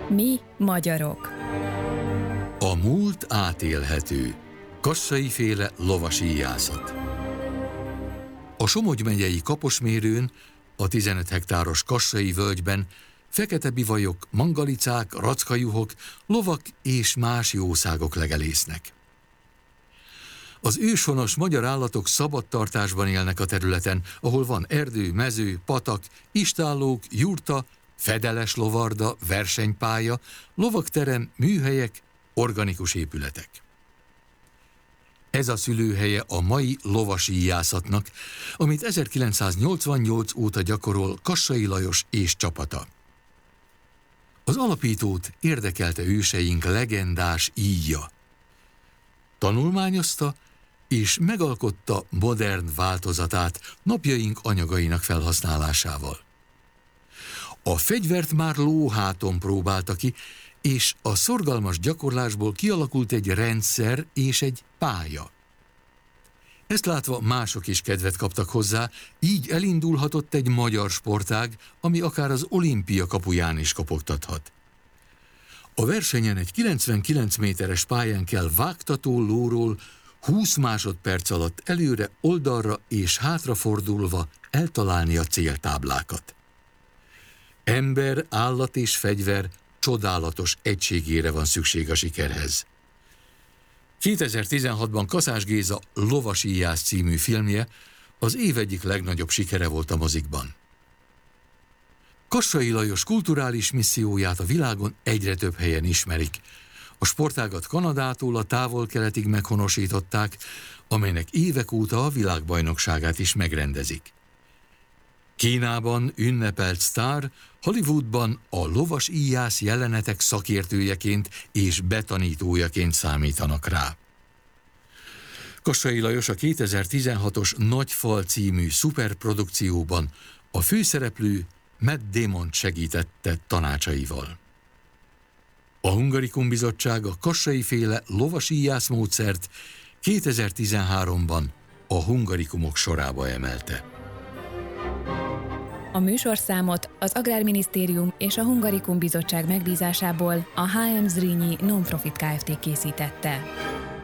Mi magyarok. A múlt átélhető. Kassai-féle lovasíjászat. A Somogy megyei Kaposmérőn, a 15 hektáros Kassai völgyben fekete bivajok, mangalicák, rackajuhok, lovak és más jószágok legelésznek. Az őshonos magyar állatok szabad tartásban élnek a területen, ahol van erdő, mező, patak, istállók, jurta, fedeles lovarda, versenypálya, lovakterem, műhelyek, organikus épületek. Ez a szülőhelye a mai lovasíjászatnak, amit 1988 óta gyakorol Kassai Lajos és csapata. Az alapítót érdekelte őseink legendás íja. Tanulmányozta és megalkotta modern változatát napjaink anyagainak felhasználásával. A fegyvert már lóháton próbálta ki, és a szorgalmas gyakorlásból kialakult egy rendszer és egy pálya. Ezt látva mások is kedvet kaptak hozzá, így elindulhatott egy magyar sportág, ami akár az olimpia kapuján is kopogtathat. A versenyen egy 99 méteres pályán kell vágtató lóról 20 másodperc alatt előre, oldalra és hátrafordulva eltalálni a céltáblákat. Ember, állat és fegyver csodálatos egységére van szükség a sikerhez. 2016-ban Kaszás Géza Lovasíjász című filmje az év egyik legnagyobb sikere volt a mozikban. Kassai Lajos kulturális misszióját a világon egyre több helyen ismerik. A sportágat Kanadától a távol-keletig meghonosították, amelynek évek óta a világbajnokságát is megrendezik. Kínában ünnepelt sztár, Hollywoodban a lovasíjász jelenetek szakértőjeként és betanítójaként számítanak rá. Kassai Lajos a 2016-os Nagyfal című szuperprodukcióban a főszereplő Matt Damont segítette tanácsaival. A Hungarikum Bizottság a Kassai-féle lovasíjász módszert 2013-ban a hungarikumok sorába emelte. A műsorszámot az Agrárminisztérium és a Hungarikum Bizottság megbízásából a HM Zrínyi Nonprofit Kft. Készítette.